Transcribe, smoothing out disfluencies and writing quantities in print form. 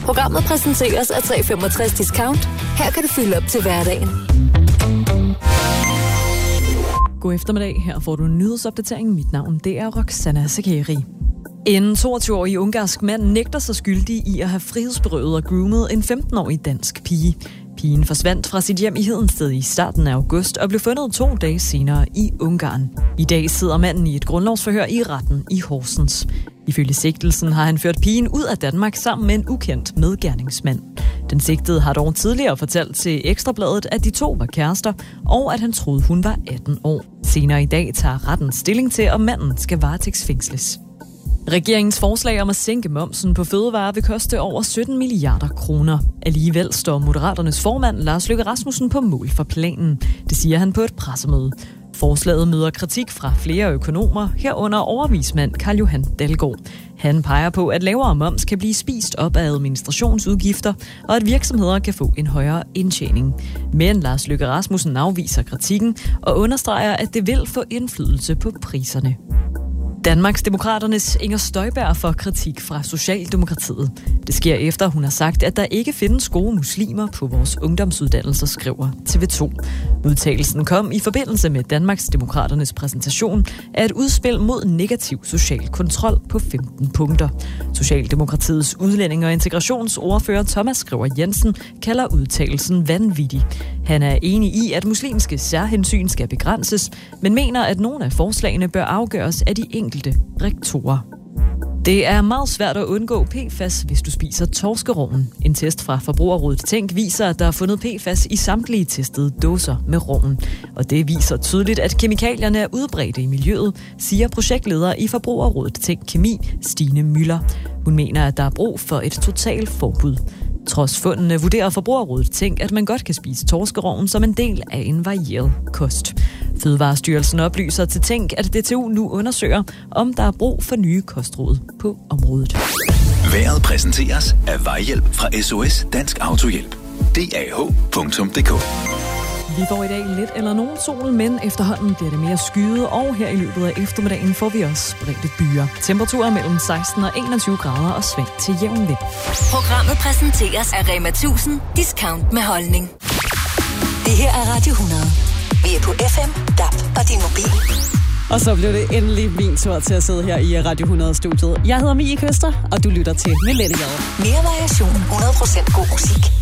Programmet præsenteres af 365 Discount. Her kan du fylde op til hverdagen. God eftermiddag. Her får du en nyhedsopdatering. Mit navn det er Roxana Sakeri. En 22-årig ungarsk mand nægter sig skyldig i at have frihedsberøvet og groomet en 15-årig dansk pige. Pigen forsvandt fra sit hjem i Hedensted i starten af august og blev fundet 2 dage senere i Ungarn. I dag sidder manden i et grundlovsforhør i retten i Horsens. Ifølge sigtelsen har han ført pigen ud af Danmark sammen med en ukendt medgerningsmand. Den sigtede har dog tidligere fortalt til Ekstrabladet, at de 2 var kærester, og at han troede, hun var 18 år. Senere i dag tager retten stilling til, om manden skal varetægtsfængsles. Regeringens forslag om at sænke momsen på fødevarer vil koste over 17 milliarder kroner. Alligevel står Moderaternes formand Lars Løkke Rasmussen på mål for planen. Det siger han på et pressemøde. Forslaget møder kritik fra flere økonomer, herunder overvismand Carl Johan Dalgaard. Han peger på, at lavere moms kan blive spist op af administrationsudgifter, og at virksomheder kan få en højere indtjening. Men Lars Løkke Rasmussen afviser kritikken og understreger, at det vil få indflydelse på priserne. Danmarksdemokraternes Inger Støjberg får kritik fra Socialdemokratiet. Det sker efter, hun har sagt, at der ikke findes gode muslimer på vores ungdomsuddannelser, skriver TV2. Udtalelsen kom i forbindelse med Danmarksdemokraternes præsentation af et udspil mod negativ social kontrol på 15 punkter. Socialdemokratiets udlænding- og integrationsordfører Thomas Skriver Jensen kalder udtalelsen vanvittig. Han er enig i, at muslimske særhensyn skal begrænses, men mener, at nogle af forslagene bør afgøres af de enkelte rektorer. Det er meget svært at undgå PFAS, hvis du spiser torskerogn. En test fra Forbrugerrådet Tænk viser, at der er fundet PFAS i samtlige testede dåser med rogn. Og det viser tydeligt, at kemikalierne er udbredte i miljøet, siger projektleder i Forbrugerrådet Tænk Kemi, Stine Müller. Hun mener, at der er brug for et totalt forbud. Trods fundene vurderer Forbrugerrådet Tænk, at man godt kan spise torskerogn som en del af en varieret kost. Fødevarestyrelsen oplyser til Tænk, at DTU nu undersøger, om der er brug for nye kostråd på området. Vejret præsenteres af Vejhjælp fra SOS Dansk Autohjælp. DAH.dk. Vi får i dag lidt eller nogen sol, men efterhånden bliver det mere skyet, og her i løbet af eftermiddagen får vi også spredte byer. Temperaturer mellem 16 og 21 grader og svagt til jævn vind. Programmet præsenteres af Rema 1000 Discount med holdning. Det her er Radio 100. Vi er på FM, DAB og din mobil. Og så blev det endelig min tur til at sidde her i Radio 100-studiet. Jeg hedder Mie Køster, og du lytter til Millennial. Mere variation, 100% god musik.